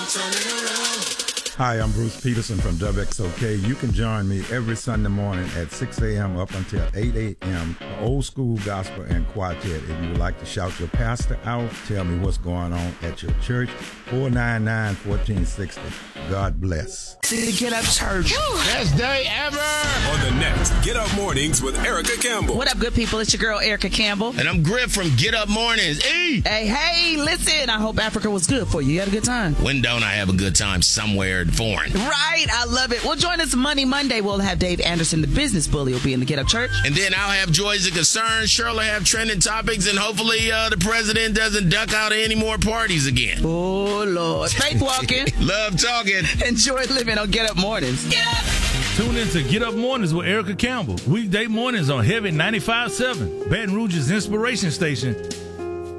Hi, I'm Bruce Peterson from WXOK. You can join me every Sunday morning at 6 a.m. up until 8 a.m. for Old School Gospel and Quartet. If you would like to shout your pastor out, tell me what's going on at your church, 499-1460. God bless. The Get Up Church. Best day ever. On the next Get Up Mornings with Erica Campbell. What up, good people? It's your girl, Erica Campbell. And I'm Griff from Get Up Mornings. Hey, listen. I hope Africa was good for you. You had a good time. When don't I have a good time somewhere foreign? Right. I love it. Well, join us Money Monday. We'll have Dave Anderson, the business bully, will be in the Get Up Church. And then I'll have Joys and Concerns. Shirley will have trending topics. And hopefully the president doesn't duck out of any more parties again. Oh, Lord. Faith walking. Love talking. Enjoy living on Get Up Mornings. Get up. Tune in to Get Up Mornings with Erica Campbell. Weekday mornings on Heavy 95.7, Baton Rouge's inspiration station,